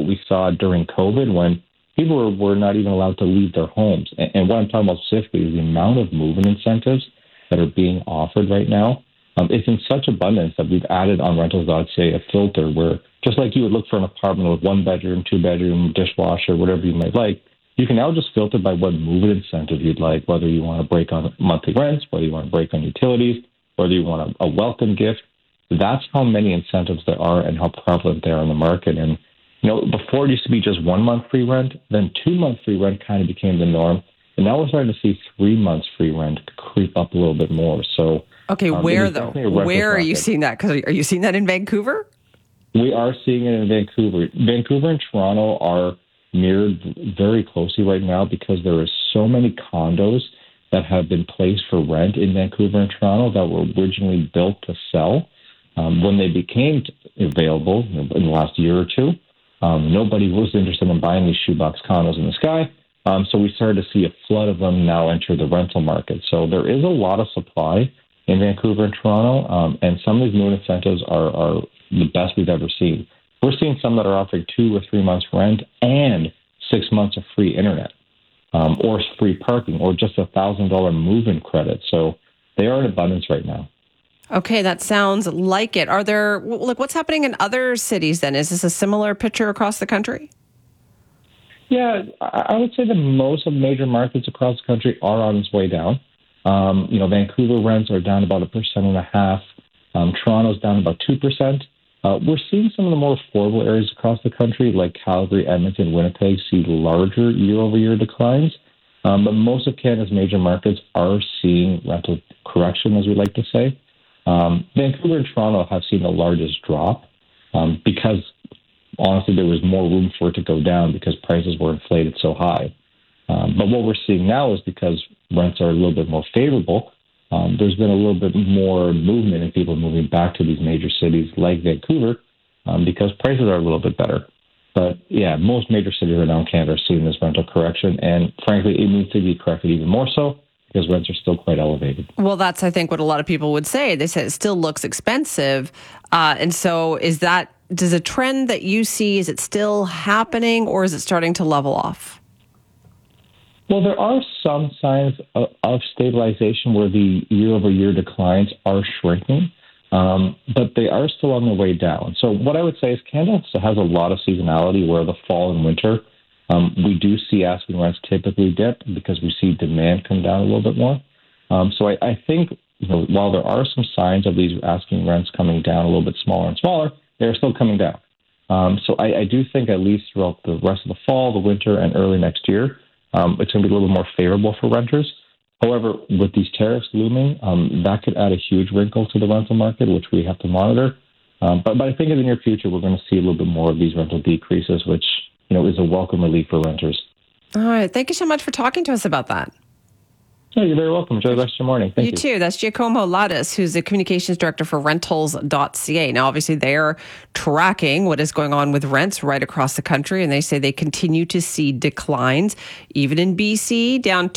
what we saw during COVID when people were not even allowed to leave their homes. And what I'm talking about specifically is the amount of movement incentives that are being offered right now. It's in such abundance that we've added on rentals.ca a filter where, just like you would look for an apartment with 1 bedroom, 2 bedroom, dishwasher, whatever you might like, you can now just filter by what movement incentive you'd like, whether you want to break on monthly rents, whether you want to break on utilities, whether you want a welcome gift. That's how many incentives there are and how prevalent they are in the market. And, before it used to be just 1 month free rent, then 2 month free rent kind of became the norm. And now we're starting to see 3 months free rent creep up a little bit more. So, okay, where though? Where are you seeing that? Because are you seeing that in Vancouver? We are seeing it in Vancouver. Vancouver and Toronto are mirrored very closely right now because there are so many condos that have been placed for rent in Vancouver and Toronto that were originally built to sell. When they became available in the last year or two, nobody was interested in buying these shoebox condos in the sky. So we started to see a flood of them now enter the rental market. So there is a lot of supply in Vancouver and Toronto, and some of these new incentives are the best we've ever seen. We're seeing some that are offering 2 or 3 months rent and 6 months of free internet, or free parking, or just $1,000 move-in credit. So they are in abundance right now. Okay, that sounds like it. Are there, what's happening in other cities then? Is this a similar picture across the country? Yeah, I would say that most of the major markets across the country are on its way down. Vancouver rents are down about 1.5%. Toronto's down about 2%. We're seeing some of the more affordable areas across the country, like Calgary, Edmonton, Winnipeg, see larger year-over-year declines. But most of Canada's major markets are seeing rental correction, as we like to say. Vancouver and Toronto have seen the largest drop because, honestly, there was more room for it to go down because prices were inflated so high. But what we're seeing now is because rents are a little bit more favorable, there's been a little bit more movement in people moving back to these major cities like Vancouver because prices are a little bit better. But yeah, most major cities around Canada are seeing this rental correction, and frankly, it needs to be corrected even more so because rents are still quite elevated. Well, that's, I think, what a lot of people would say. They say it still looks expensive. And so does a trend that you see, is it still happening or is it starting to level off? Well, there are some signs of stabilization where the year-over-year declines are shrinking, but they are still on their way down. So what I would say is Canada has a lot of seasonality where the fall and winter, we do see asking rents typically dip because we see demand come down a little bit more. So I think while there are some signs of these asking rents coming down a little bit smaller and smaller, they're still coming down. So I do think at least throughout the rest of the fall, the winter, and early next year, it's going to be a little bit more favorable for renters. However, with these tariffs looming, that could add a huge wrinkle to the rental market, which we have to monitor. But I think in the near future, we're going to see a little bit more of these rental decreases, which is a welcome relief for renters. All right. Thank you so much for talking to us about that. Yeah, you're very welcome. Enjoy the rest of your morning. Thank you. You too. That's Giacomo Lattis, who's the communications director for rentals.ca. Now, obviously, they're tracking what is going on with rents right across the country, and they say they continue to see declines. Even in BC, down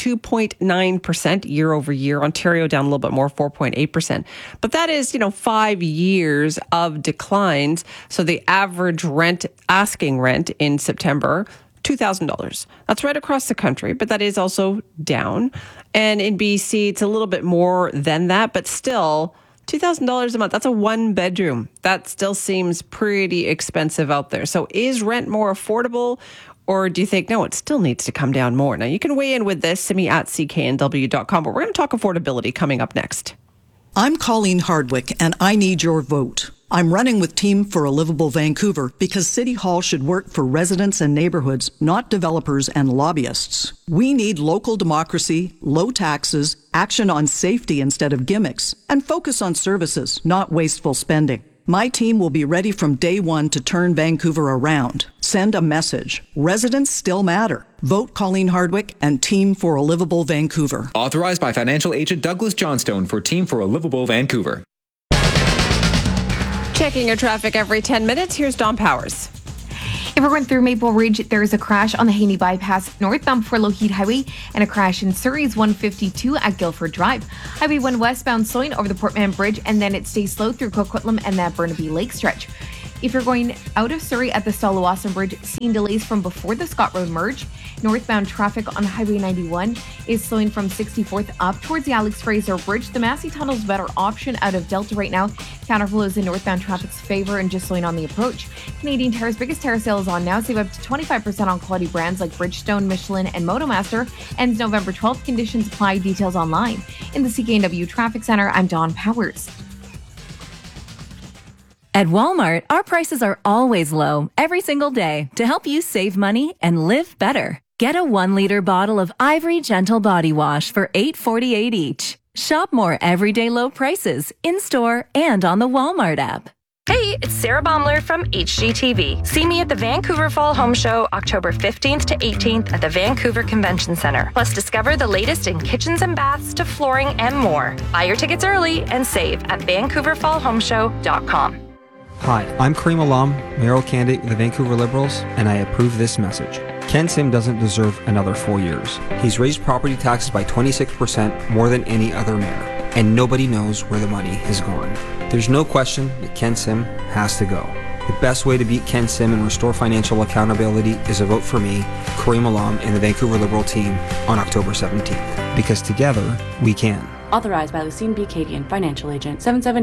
2.9% year over year. Ontario down a little bit more, 4.8%. But that is, 5 years of declines. So the average asking rent in September, $2,000. That's right across the country, but that is also down. And in BC, it's a little bit more than that, but still $2,000 a month. That's a 1 bedroom. That still seems pretty expensive out there. So is rent more affordable, or do you think, no, it still needs to come down more? Now, you can weigh in with this, Simi at cknw.com, but we're going to talk affordability coming up next. I'm Colleen Hardwick, and I need your vote. I'm running with Team for a Livable Vancouver because City Hall should work for residents and neighborhoods, not developers and lobbyists. We need local democracy, low taxes, action on safety instead of gimmicks, and focus on services, not wasteful spending. My team will be ready from day one to turn Vancouver around. Send a message. Residents still matter. Vote Colleen Hardwick and Team for a Livable Vancouver. Authorized by financial agent Douglas Johnstone for Team for a Livable Vancouver. Checking your traffic every 10 minutes. Here's Don Powers. If we're going through Maple Ridge, there is a crash on the Haney Bypass northbound for Lougheed Highway and a crash in Surrey's 152 at Guildford Drive. Highway 1 westbound slowing over the Portman Bridge, and then it stays slow through Coquitlam and that Burnaby Lake stretch. If you're going out of Surrey at the Stallawasam Bridge, seeing delays from before the Scott Road merge. Northbound traffic on Highway 91 is slowing from 64th up towards the Alex Fraser Bridge. The Massey Tunnel is a better option out of Delta right now. Counterflow is in northbound traffic's favor and just slowing on the approach. Canadian Tire's biggest tire sale is on now. Save up to 25% on quality brands like Bridgestone, Michelin, and Motomaster. Ends November 12th. Conditions apply. Details online. In the CKNW Traffic Center, I'm Dawn Powers. At Walmart, our prices are always low every single day to help you save money and live better. Get a 1-liter bottle of Ivory Gentle Body Wash for $8.48 each. Shop more everyday low prices in-store and on the Walmart app. Hey, it's Sarah Baumler from HGTV. See me at the Vancouver Fall Home Show, October 15th to 18th at the Vancouver Convention Center. Plus, discover the latest in kitchens and baths to flooring and more. Buy your tickets early and save at VancouverFallHomeShow.com. Hi, I'm Kareem Alam, mayoral candidate of the Vancouver Liberals, and I approve this message. Ken Sim doesn't deserve another 4 years. He's raised property taxes by 26% more than any other mayor, and nobody knows where the money has gone. There's no question that Ken Sim has to go. The best way to beat Ken Sim and restore financial accountability is a vote for me, Kareem Alam, and the Vancouver Liberal team on October 17th. Because together, we can. Authorized by Lucine B. Cadian, Financial Agent,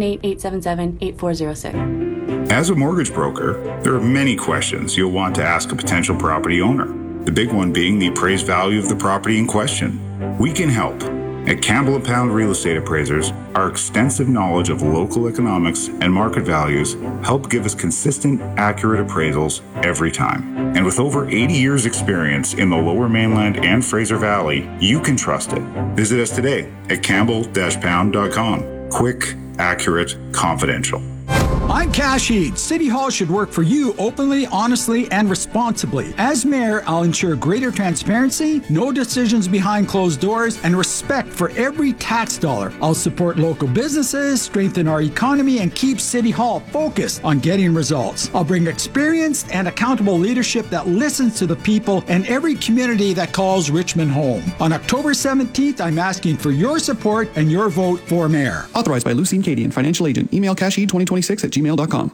778-877-8406. As a mortgage broker, there are many questions you'll want to ask a potential property owner. The big one being the appraised value of the property in question. We can help. At Campbell & Pound Real Estate Appraisers, our extensive knowledge of local economics and market values help give us consistent, accurate appraisals every time. And with over 80 years experience in the Lower Mainland and Fraser Valley, you can trust it. Visit us today at campbell-pound.com. Quick, accurate, confidential. I'm Cash Ead. City Hall should work for you openly, honestly, and responsibly. As mayor, I'll ensure greater transparency, no decisions behind closed doors, and respect for every tax dollar. I'll support local businesses, strengthen our economy, and keep City Hall focused on getting results. I'll bring experienced and accountable leadership that listens to the people and every community that calls Richmond home. On October 17th, I'm asking for your support and your vote for mayor. Authorized by Lucine Cadian, Financial Agent. Email casheed2026@gmail.com.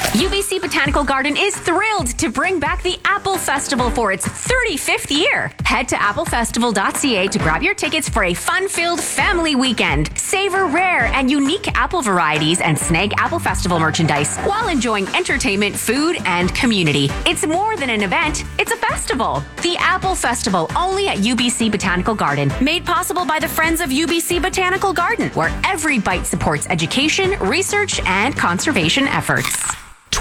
UBC Botanical Garden is thrilled to bring back the Apple Festival for its 35th year. Head to applefestival.ca to grab your tickets for a fun-filled family weekend. Savor rare and unique apple varieties and snag Apple Festival merchandise while enjoying entertainment, food, and community. It's more than an event, it's a festival. The Apple Festival, only at UBC Botanical Garden. Made possible by the Friends of UBC Botanical Garden, where every bite supports education, research, and conservation efforts.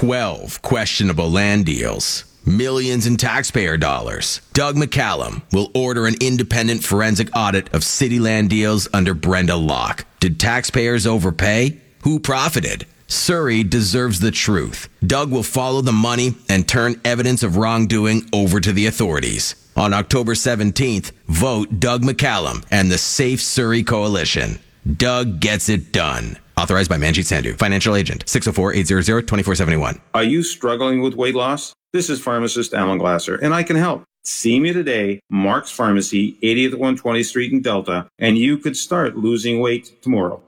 12 questionable land deals. Millions in taxpayer dollars. Doug McCallum will order an independent forensic audit of city land deals under Brenda Locke. Did taxpayers overpay? Who profited? Surrey deserves the truth. Doug will follow the money and turn evidence of wrongdoing over to the authorities. On October 17th, vote Doug McCallum and the Safe Surrey Coalition. Doug gets it done. Authorized by Manjit Sandhu, Financial Agent, 604-800-2471. Are you struggling with weight loss? This is pharmacist Alan Glasser, and I can help. See me today, Mark's Pharmacy, 80th 120th Street in Delta, and you could start losing weight tomorrow.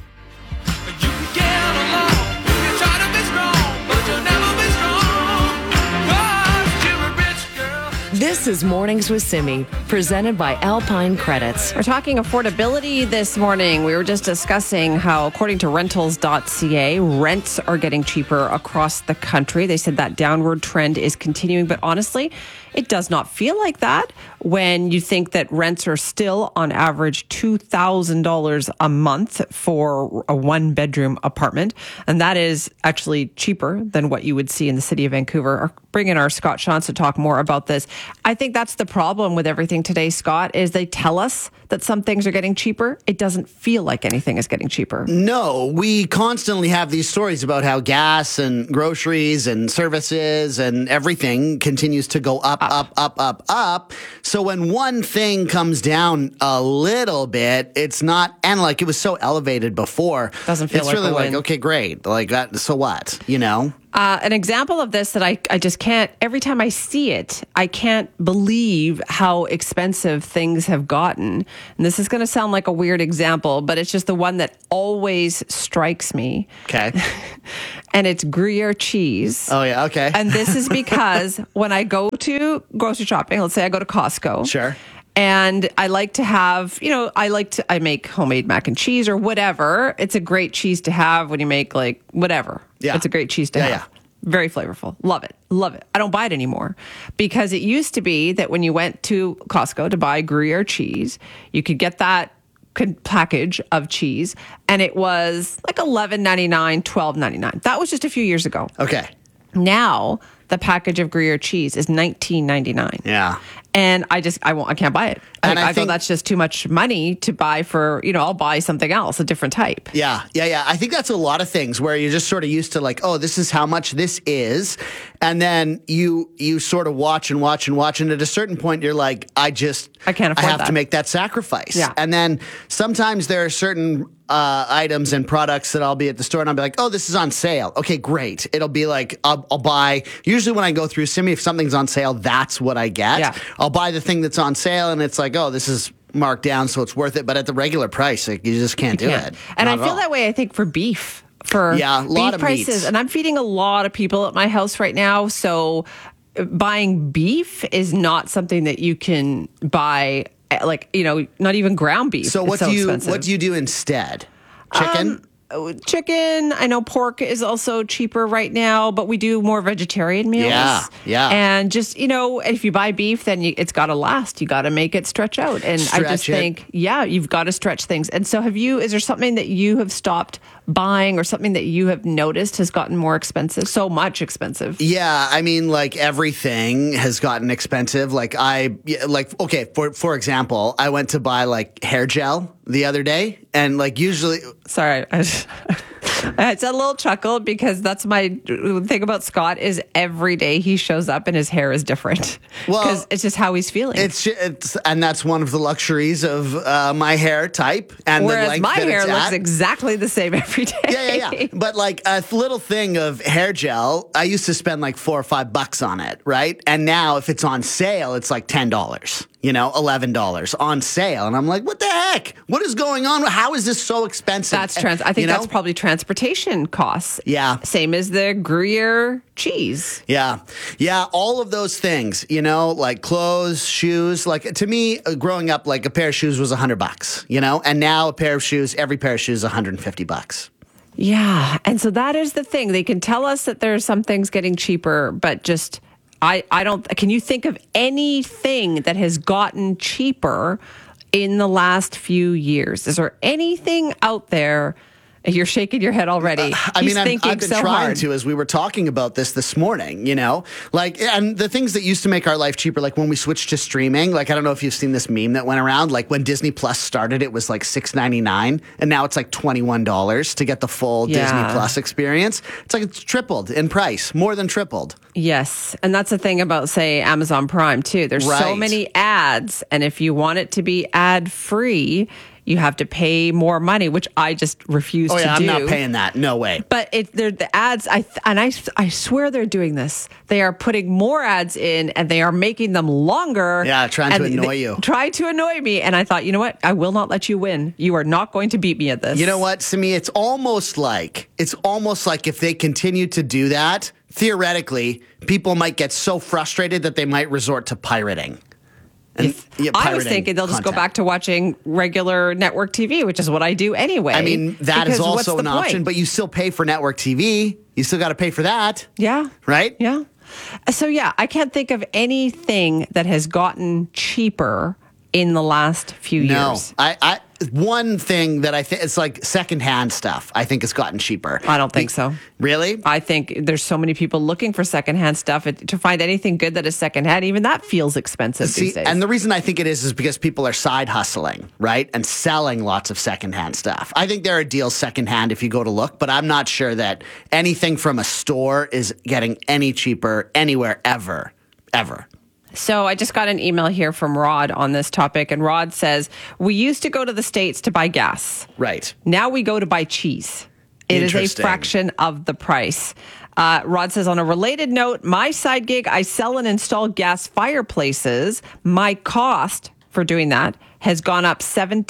This is Mornings with Simi, presented by Alpine Credits. We're talking affordability this morning. We were just discussing how, according to rentals.ca, rents are getting cheaper across the country. They said that downward trend is continuing, but honestly, it does not feel like that when you think that rents are still on average $2,000 a month for a one-bedroom apartment. And that is actually cheaper than what you would see in the city of Vancouver. I'll bring in our Scott Shantz to talk more about this. I think that's the problem with everything today, Scott, is they tell us that some things are getting cheaper. It doesn't feel like anything is getting cheaper. No, we constantly have these stories about how gas and groceries and services and everything continues to go up. So when one thing comes down a little bit, it's not, and like it was so elevated before. Doesn't feel it's like really a like, win. okay, great. Like that, so what, you know? An example of this that I just can't, every time I see it, I can't believe how expensive things have gotten. And this is going to sound like a weird example, but it's just the one that always strikes me. Okay. And it's Gruyere cheese. Oh, yeah. Okay. And this is because when I go to grocery shopping, let's say I go to Costco. Sure. And I like to have, I make homemade mac and cheese or whatever. It's a great cheese to have when you make like whatever. Yeah. It's a great cheese to have. Yeah. Very flavorful. Love it. Love it. I don't buy it anymore because it used to be that when you went to Costco to buy Gruyere cheese, you could get that package of cheese and it was like $11.99, $12.99. That was just a few years ago. Okay. Now the package of Gruyere cheese is $19.99. Yeah. And I can't buy it. And I think thought that's just too much money to buy for, I'll buy something else, a different type. Yeah. I think that's a lot of things where you're just sort of used to like, oh, this is how much this is. And then you sort of watch and watch and watch. And at a certain point, you're like, I can't afford I have that. to make that sacrifice. Yeah. And then sometimes there are certain items and products that I'll be at the store and I'll be like, oh, this is on sale. Okay, great. It'll be like, I'll buy, usually when I go through Simi, if something's on sale, that's what I get. Yeah. I'll buy the thing that's on sale and it's like, oh, this is marked down, so it's worth it. But at the regular price, like, you just can't do it. And Not I at feel all. that way, I think, for beef. For a lot beef of prices. meats. And I'm feeding a lot of people at my house right now. So buying beef is not something that you can buy, like, not even ground beef. So what do you do instead? Chicken? Chicken. I know pork is also cheaper right now, but we do more vegetarian meals. Yeah. And just, if you buy beef, then it's got to last. You got to make it stretch out. And I just think, you've got to stretch things. And so is there something that you have stopped buying or something that you have noticed has gotten more expensive, so much expensive? Yeah, I mean, like everything has gotten expensive. Okay, for example, I went to buy like hair gel the other day, and like usually, sorry, it's a little chuckle because that's my thing about Scott is every day he shows up and his hair is different. Well, because it's just how he's feeling. And that's one of the luxuries of my hair type. And whereas the length my that hair it's looks at. exactly the same every day. Yeah. But like a little thing of hair gel, I used to spend like $4 or $5 on it, right? And now if it's on sale, it's like $10. $11 on sale. And I'm like, what the heck? What is going on? How is this so expensive? I think that's probably transportation costs. Yeah. Same as the Gruyere cheese. Yeah. All of those things, like clothes, shoes. Like to me, growing up, like a pair of shoes was $100, and now every pair of shoes is $150. Yeah. And so that is the thing. They can tell us that there's some things getting cheaper, but just I don't. Can you think of anything that has gotten cheaper in the last few years? Is there anything out there? You're shaking your head already. I've been trying hard. to, as we were talking about this morning, and the things that used to make our life cheaper, like when we switched to streaming, like, I don't know if you've seen this meme that went around, like when Disney Plus started, it was like $6.99 and now it's like $21 to get the full Disney Plus experience. It's like it's tripled in price, more than tripled. Yes. And that's the thing about, say, Amazon Prime too. There's so many ads. And if you want it to be ad free, you have to pay more money, which I just refuse to do. I'm not paying that. No way. But they're the ads, I swear they're doing this. They are putting more ads in and they are making them longer. Yeah, trying to annoy you. Trying to annoy me. And I thought, you know what? I will not let you win. You are not going to beat me at this. You know what, Simi? It's almost like if they continue to do that, theoretically, people might get so frustrated that they might resort to pirating. I was thinking they'll just go back to watching regular network TV, which is what I do anyway. I mean, that is also an option, but you still pay for network TV. You still got to pay for that. Yeah. Right? Yeah. So, I can't think of anything that has gotten cheaper in the last few years. No. One thing that I think it's like secondhand stuff, I think has gotten cheaper. I don't think so. Really? I think there's so many people looking for secondhand stuff. To find anything good that is secondhand, even that feels expensive these days. And the reason I think it is because people are side hustling, right? And selling lots of secondhand stuff. I think there are deals secondhand if you go to look, but I'm not sure that anything from a store is getting any cheaper anywhere ever. So I just got an email here from Rod on this topic, and Rod says, we used to go to the States to buy gas. Right. Now we go to buy cheese. It is a fraction of the price. Rod says, on a related note, my side gig, I sell and install gas fireplaces. My cost for doing that has gone up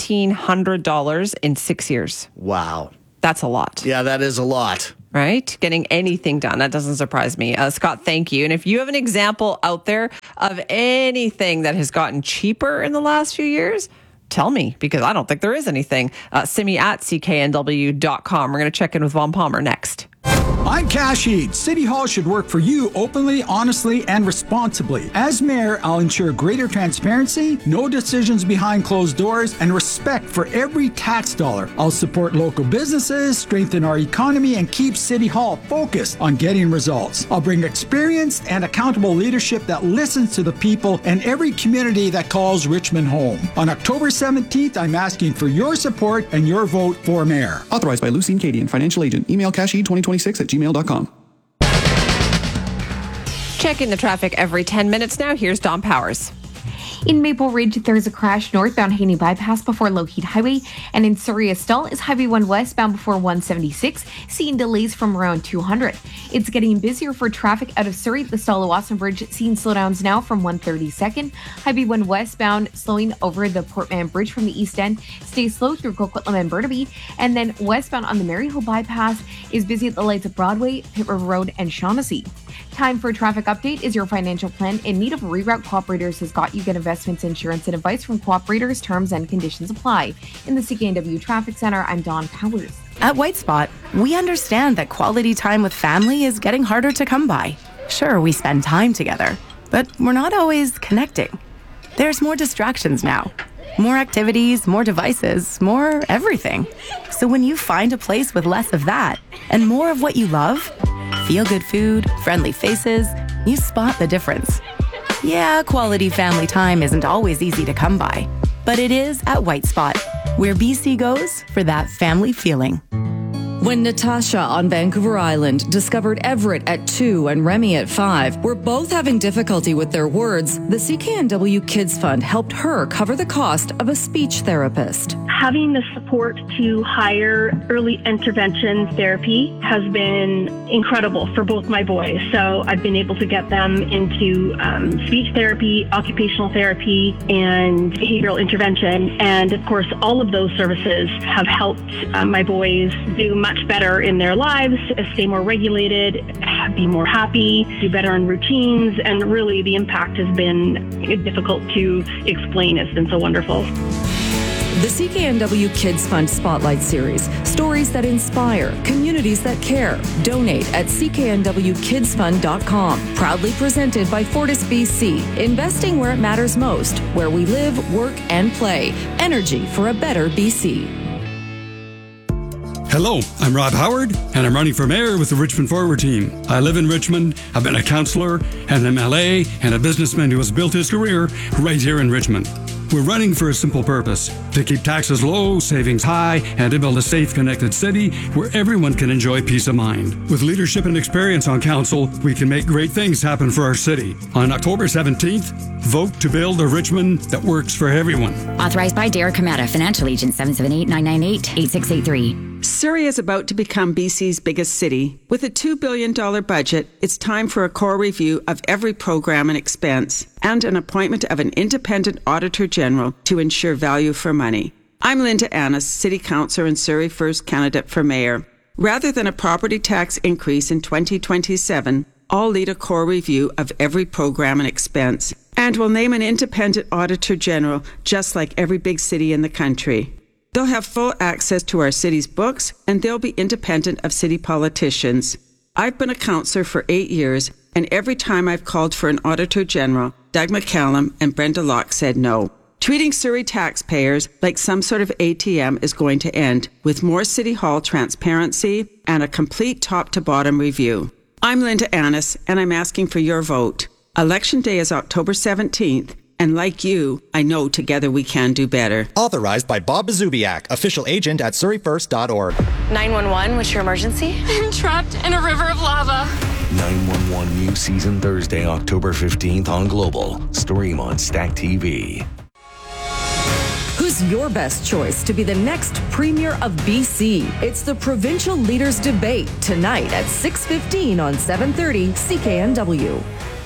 $1,700 in 6 years. Wow. That's a lot. Yeah, that is a lot. Right? Getting anything done. That doesn't surprise me. Scott, thank you. And if you have an example out there of anything that has gotten cheaper in the last few years, tell me, because I don't think there is anything. Simi at cknw.com. We're going to check in with Vaughn Palmer next. I'm Cash Eat. City Hall should work for you openly, honestly, and responsibly. As mayor, I'll ensure greater transparency, no decisions behind closed doors, and respect for every tax dollar. I'll support local businesses, strengthen our economy, and keep City Hall focused on getting results. I'll bring experienced and accountable leadership that listens to the people and every community that calls Richmond home. On October 17th, I'm asking for your support and your vote for mayor. Authorized by Lucine Cadian, financial agent. Email casheed2026@gmail.com. Checking the traffic every 10 minutes now. Here's Don Powers. In Maple Ridge, there's a crash northbound Haney Bypass before Lougheed Highway, and in Surrey, a stall is Highway 1 westbound before 176, seeing delays from around 200. It's getting busier for traffic out of Surrey. The Stallawasam Bridge seeing slowdowns now from 132nd. Highway 1 westbound slowing over the Portman Bridge from the east end. Stays slow through Coquitlam and Burnaby, and then westbound on the Maryhill Bypass is busy at the lights of Broadway, Pitt River Road, and Shaughnessy. Time for a traffic update. Is your financial plan in need of a reroute? Cooperators has got you. Get investments, insurance, and advice from Cooperators. Terms and conditions apply. In the CKNW Traffic Center, I'm Dawn Powers. At White Spot, we understand that quality time with family is getting harder to come by. Sure, we spend time together, but we're not always connecting. There's more distractions now. More activities, more devices, more everything. So when you find a place with less of that and more of what you love, feel-good food, friendly faces, you spot the difference. Yeah, quality family time isn't always easy to come by, but it is at White Spot, where BC goes for that family feeling. When Natasha on Vancouver Island discovered Everett at 2 and Remy at 5 were both having difficulty with their words, the CKNW Kids Fund helped her cover the cost of a speech therapist. Having the support to hire early intervention therapy has been incredible for both my boys. So I've been able to get them into speech therapy, occupational therapy, and behavioral intervention. And of course, all of those services have helped my boys do much better in their lives, stay more regulated, be more happy, do better on routines. And really the impact has been difficult to explain. It's been so wonderful. The CKNW Kids Fund Spotlight Series. Stories that inspire, communities that care. Donate at cknwkidsfund.com. Proudly presented by Fortis BC. Investing where it matters most. Where we live, work, and play. Energy for a better BC. Hello, I'm Rob Howard, and I'm running for mayor with the Richmond Forward team. I live in Richmond, I've been a councillor, an MLA, and a businessman who has built his career right here in Richmond. We're running for a simple purpose, to keep taxes low, savings high, and to build a safe, connected city where everyone can enjoy peace of mind. With leadership and experience on council, we can make great things happen for our city. On October 17th, vote to build a Richmond that works for everyone. Authorized by Derek Kamada, financial agent 778-998-8683. Surrey is about to become BC's biggest city. With a $2 billion budget, it's time for a core review of every program and expense, and an appointment of an independent Auditor General to ensure value for money. I'm Linda Annis, City Councillor and Surrey First candidate for Mayor. Rather than a property tax increase in 2027, I'll lead a core review of every program and expense, and will name an independent Auditor General just like every big city in the country. They'll have full access to our city's books, and they'll be independent of city politicians. I've been a councillor for 8 years, and every time I've called for an Auditor General, Doug McCallum and Brenda Locke said no. Treating Surrey taxpayers like some sort of ATM is going to end, with more City Hall transparency and a complete top-to-bottom review. I'm Linda Annis, and I'm asking for your vote. Election Day is October 17th. And like you, I know together we can do better. Authorized by Bob Bazubiak, official agent at surreyfirst.org. 911, what's your emergency? I'm trapped in a river of lava. 911 new season Thursday, October 15th on Global. Stream on Stack TV. Who's Who's your best choice to be the next Premier of BC? It's the Provincial Leaders Debate tonight at 6:15 on 730 CKNW.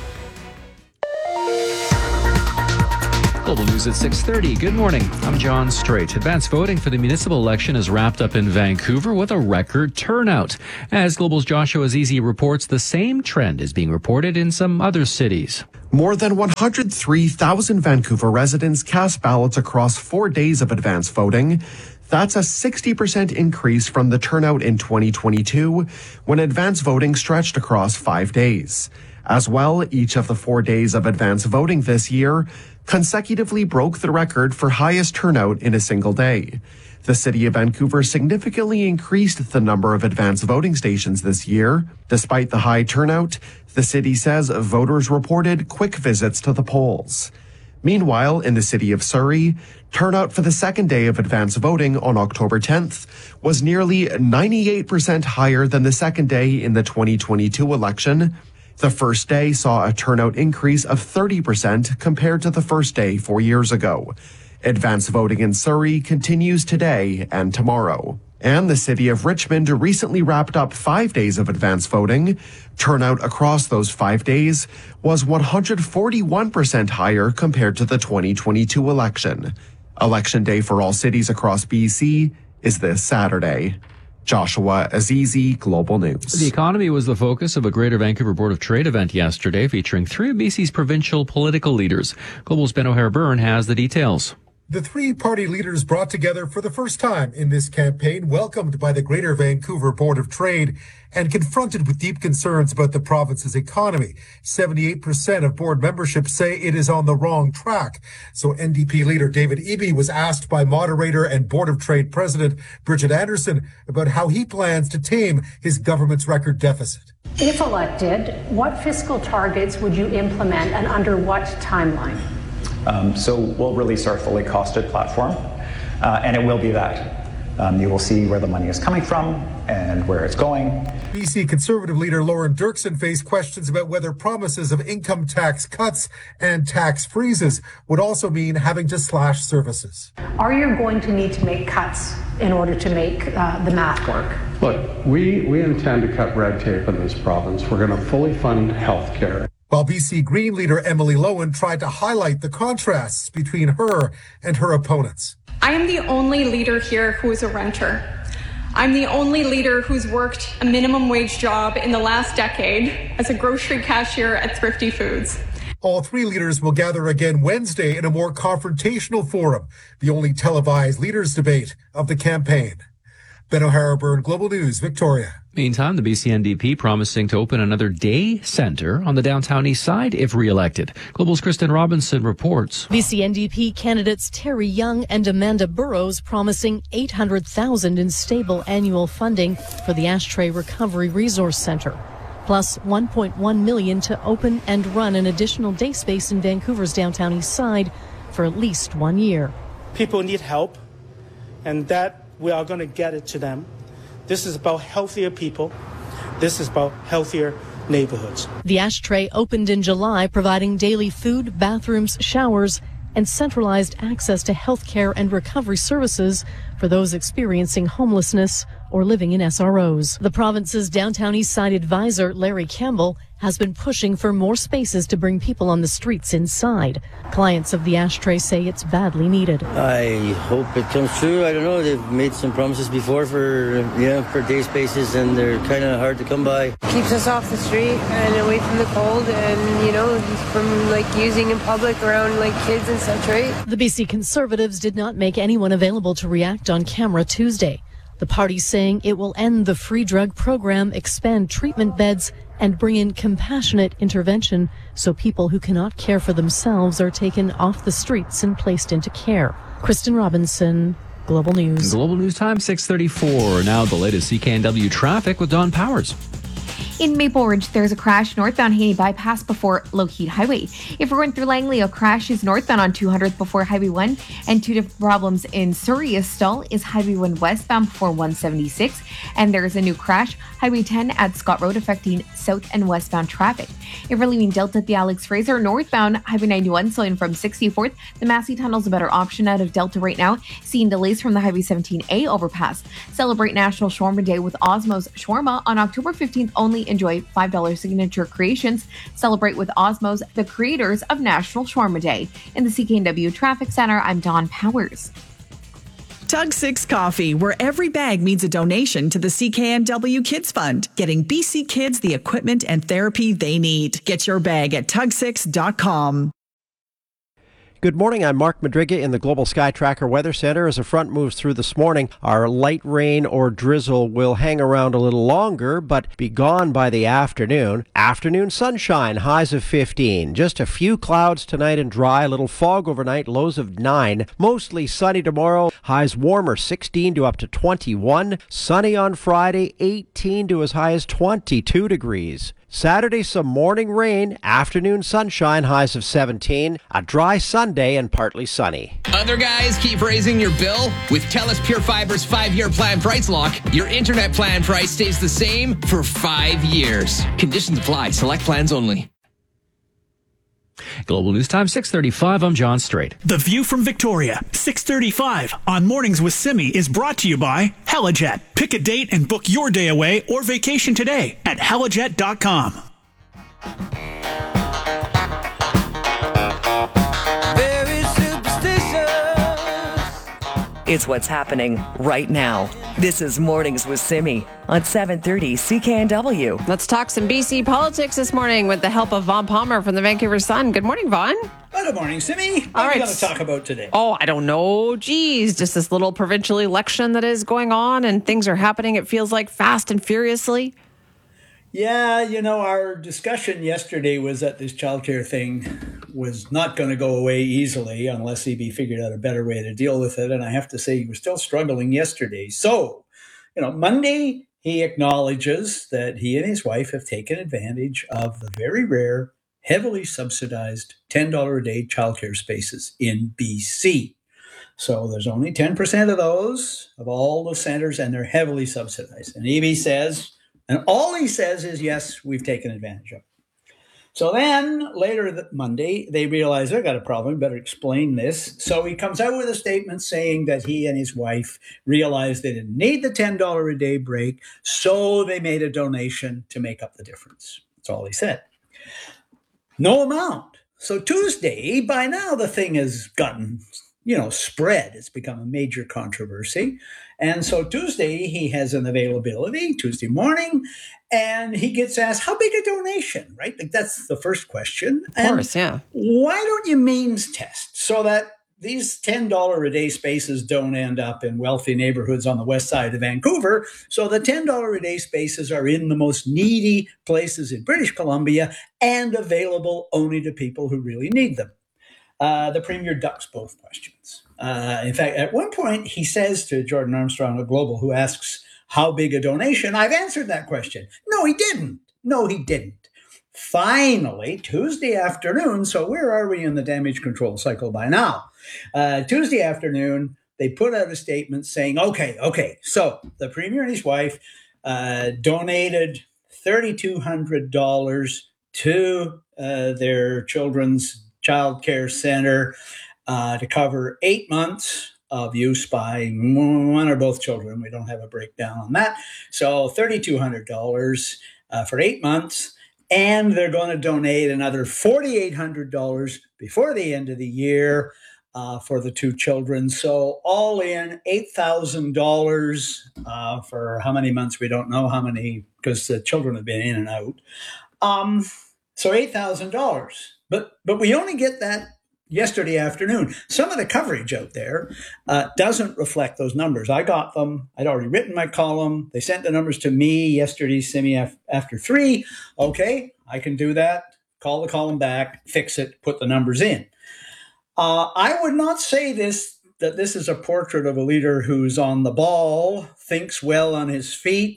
Global News at 6:30. Good morning. I'm John Strait. Advanced voting for the municipal election is wrapped up in Vancouver with a record turnout. As Global's Joshua Azizi reports, the same trend is being reported in some other cities. More than 103,000 Vancouver residents cast ballots across 4 days of advanced voting. That's a 60% increase from the turnout in 2022, when advanced voting stretched across 5 days. As well, each of the 4 days of advanced voting this year consecutively broke the record for highest turnout in a single day. The city of Vancouver significantly increased the number of advanced voting stations this year. Despite the high turnout, the city says voters reported quick visits to the polls. Meanwhile, in the city of Surrey, turnout for the second day of advanced voting on October 10th was nearly 98% higher than the second day in the 2022 election. The first day saw a turnout increase of 30% compared to the first day 4 years ago. Advanced voting in Surrey continues today and tomorrow. And the city of Richmond recently wrapped up 5 days of advanced voting. Turnout across those 5 days was 141% higher compared to the 2022 election. Election day for all cities across BC is this Saturday. Joshua Azizi, Global News. The economy was the focus of a Greater Vancouver Board of Trade event yesterday, featuring 3 of BC's provincial political leaders. Global's Ben O'Hare-Byrne has the details. The 3 party leaders brought together for the first time in this campaign, welcomed by the Greater Vancouver Board of Trade and confronted with deep concerns about the province's economy. 78% of board membership say it is on the wrong track. So NDP leader David Eby was asked by moderator and Board of Trade President Bridget Anderson about how he plans to tame his government's record deficit. If elected, what fiscal targets would you implement and under what timeline? So we'll release our fully costed platform, and it will be that. You will see where the money is coming from and where it's going. BC Conservative leader Lauren Dirksen faced questions about whether promises of income tax cuts and tax freezes would also mean having to slash services. Are you going to need to make cuts in order to make the math work? Look, we intend to cut red tape in this province. We're going to fully fund health care. While BC Green leader Emily Lowen tried to highlight the contrasts between her and her opponents. I am the only leader here who is a renter. I'm the only leader who's worked a minimum wage job in the last decade as a grocery cashier at Thrifty Foods. All 3 leaders will gather again Wednesday in a more confrontational forum, the only televised leaders debate of the campaign. Ben O'Hare-Byrne, Global News, Victoria. Meantime, the BC NDP promising to open another day centre on the downtown east side if re-elected. Global's Kristen Robinson reports. BC NDP candidates Terry Young and Amanda Burrows promising $800,000 in stable annual funding for the Ashtray Recovery Resource Centre, plus $1.1 million to open and run an additional day space in Vancouver's downtown east side for at least 1 year. People need help, and that we are going to get it to them. This is about healthier people. This is about healthier neighborhoods. The Ashtray opened in July, providing daily food, bathrooms, showers, and centralized access to health care and recovery services for those experiencing homelessness or living in SROs. The province's downtown east side advisor, Larry Campbell, has been pushing for more spaces to bring people on the streets inside. Clients of the Ashtray say it's badly needed. I hope it comes true. I don't know. They've made some promises before for day spaces, and they're kind of hard to come by. Keeps us off the street and away from the cold, and from using in public around kids and such, right? The BC Conservatives did not make anyone available to react on camera Tuesday. The party saying it will end the free drug program, expand treatment beds, and bring in compassionate intervention so people who cannot care for themselves are taken off the streets and placed into care. Kristen Robinson, Global News. Global News Time, 6:34. Now the latest CKNW traffic with Don Powers. In Maple Ridge, there's a crash northbound Haney Bypass before Lougheed Highway. If we're going through Langley, a crash is northbound on 200th before Highway 1, and two different problems in Surrey. A stall is Highway 1 westbound before 176, and there's a new crash, Highway 10 at Scott Road, affecting south and westbound traffic. If we're leaving Delta at the Alex Fraser, northbound Highway 91, slowing from 64th, the Massey Tunnel's a better option out of Delta right now, seeing delays from the Highway 17A overpass. Celebrate National Shawarma Day with Osmo's Shawarma on October 15th only. Enjoy $5 signature creations. Celebrate with Osmo's, the creators of National Shawarma Day. In the CKNW Traffic Center, I'm Dawn Powers. Tug 6 Coffee, where every bag means a donation to the CKNW Kids Fund, getting BC kids the equipment and therapy they need. Get your bag at tug6.com. Good morning, I'm Mark Madriga in the Global Sky Tracker Weather Center. As the front moves through this morning, our light rain or drizzle will hang around a little longer, but be gone by the afternoon. Afternoon sunshine, highs of 15. Just a few clouds tonight and dry, a little fog overnight, lows of 9. Mostly sunny tomorrow, highs warmer, 16 to up to 21. Sunny on Friday, 18 to as high as 22 degrees. Saturday, some morning rain, afternoon sunshine, highs of 17. A dry Sunday and partly sunny. Other guys keep raising your bill? With TELUS Pure Fiber's 5-year plan price lock, your internet plan price stays the same for 5 years. Conditions apply. Select plans only. Global News Time, 6:35. I'm John Strait. The View from Victoria, 6:35 on Mornings with Simi is brought to you by Helijet. Pick a date and book your day away or vacation today at helijet.com. It's what's happening right now. This is Mornings with Simi on 730 CKNW. Let's talk some BC politics this morning with the help of Vaughn Palmer from the Vancouver Sun. Good morning, Vaughn. Good morning, Simi. What are we going to talk about today? Oh, I don't know. Geez, just this little provincial election that is going on and things are happening, it feels like, fast and furiously. Yeah, you know, our discussion yesterday was that this childcare thing was not going to go away easily unless EB figured out a better way to deal with it. And I have to say, he was still struggling yesterday. So, you know, Monday, he acknowledges that he and his wife have taken advantage of the very rare, heavily subsidized $10 a day childcare spaces in BC. So there's only 10% of those, of all the centers, and they're heavily subsidized. And EB says, and all he says is, yes, we've taken advantage of it. So then later that Monday, they realize they've got a problem, better explain this. So he comes out with a statement saying that he and his wife realized they didn't need the $10 a day break, so they made a donation to make up the difference. That's all he said. No amount. So Tuesday, by now the thing has gotten, spread. It's become a major controversy. And so Tuesday, he has an availability, Tuesday morning, and he gets asked, how big a donation, right? Like that's the first question. Of course, yeah. Why don't you means test so that these $10 a day spaces don't end up in wealthy neighborhoods on the west side of Vancouver? So the $10 a day spaces are in the most needy places in British Columbia and available only to people who really need them. The Premier ducks both questions. In fact, at one point, he says to Jordan Armstrong of Global, who asks, how big a donation? I've answered that question. No, he didn't. Finally, Tuesday afternoon, so where are we in the damage control cycle by now? Tuesday afternoon, they put out a statement saying, okay, so the Premier and his wife donated $3,200 to their children's child care center to cover 8 months of use by one or both children. We don't have a breakdown on that. So $3,200 for 8 months. And they're going to donate another $4,800 before the end of the year for the two children. So all in $8,000 for how many months? We don't know how many, because the children have been in and out. So $8,000. But we only get that yesterday afternoon. Some of the coverage out there doesn't reflect those numbers. I got them. I'd already written my column. They sent the numbers to me yesterday, semi after 3. Okay, I can do that. Call the column back, fix it, put the numbers in. I would not say that this is a portrait of a leader who's on the ball, thinks well on his feet,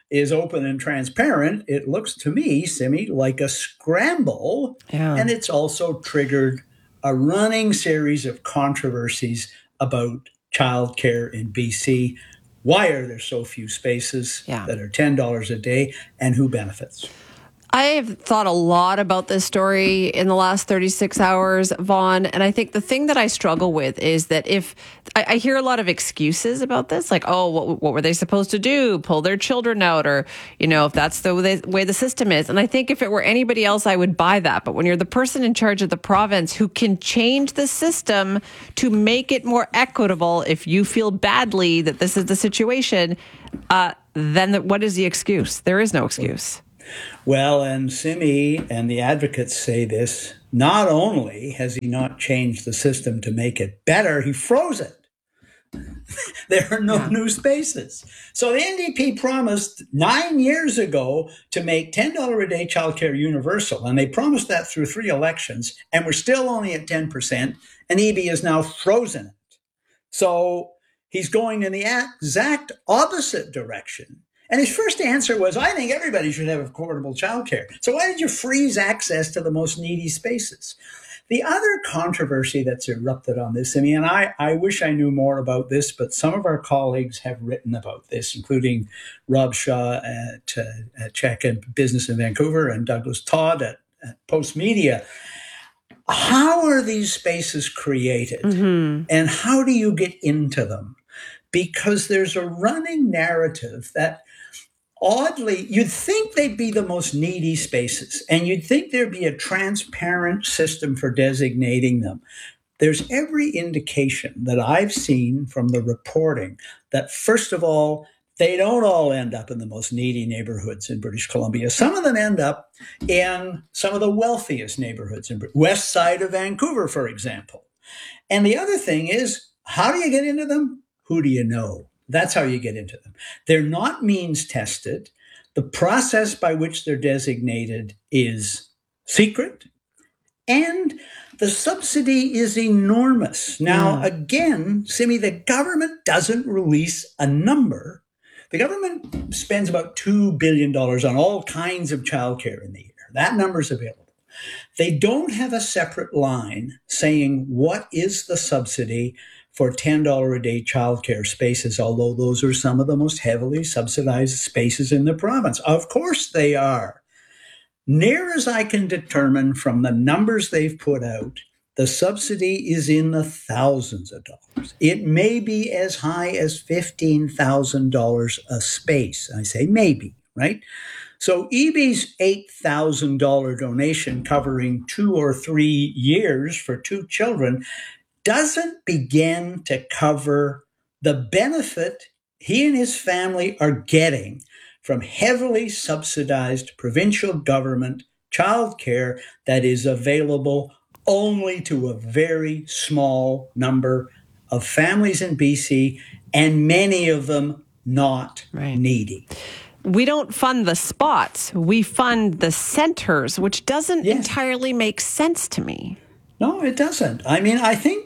is open and transparent, it looks to me, Simi, like a scramble. Yeah. And it's also triggered a running series of controversies about childcare in BC. Why are there so few spaces that are $10 a day, and who benefits? I have thought a lot about this story in the last 36 hours, Vaughn, and I think the thing that I struggle with is that if I hear a lot of excuses about this, like, oh, what were they supposed to do? Pull their children out, or, if that's the way the system is. And I think if it were anybody else, I would buy that. But when you're the person in charge of the province who can change the system to make it more equitable, if you feel badly that this is the situation, then what is the excuse? There is no excuse. Well, and Simi and the advocates say this, not only has he not changed the system to make it better, he froze it. There are no new spaces. So the NDP promised 9 years ago to make $10 a day childcare universal, and they promised that through 3 elections, and we're still only at 10%, and Eby has now frozen it. So he's going in the exact opposite direction. And his first answer was, I think everybody should have affordable childcare. So why did you freeze access to the most needy spaces? The other controversy that's erupted on this, and I wish I knew more about this, but some of our colleagues have written about this, including Rob Shaw at Czech and Business in Vancouver and Douglas Todd at Post Media. How are these spaces created? Mm-hmm. And how do you get into them? Because there's a running narrative that oddly, you'd think they'd be the most needy spaces, and you'd think there'd be a transparent system for designating them. There's every indication that I've seen from the reporting that, first of all, they don't all end up in the most needy neighborhoods in British Columbia. Some of them end up in some of the wealthiest neighborhoods in west side of Vancouver, for example. And the other thing is, how do you get into them? Who do you know? That's how you get into them. They're not means tested. The process by which they're designated is secret. And the subsidy is enormous. Now, again, Simi, the government doesn't release a number. The government spends about $2 billion on all kinds of childcare in the year. That number's available. They don't have a separate line saying what is the subsidy for $10 a day childcare spaces, although those are some of the most heavily subsidized spaces in the province. Of course they are. Near as I can determine from the numbers they've put out, the subsidy is in the thousands of dollars. It may be as high as $15,000 a space. I say maybe, right? So Eby's $8,000 donation covering 2 or 3 years for 2 children doesn't begin to cover the benefit he and his family are getting from heavily subsidized provincial government childcare that is available only to a very small number of families in BC, and many of them not needy. We don't fund the spots. We fund the centers, which doesn't entirely make sense to me. No, it doesn't. I mean, I think,